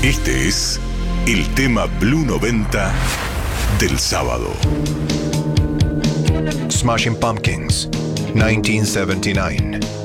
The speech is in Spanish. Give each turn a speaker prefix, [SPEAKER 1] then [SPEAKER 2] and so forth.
[SPEAKER 1] Este es el tema Blue 90 del sábado.
[SPEAKER 2] Smashing Pumpkins, 1979.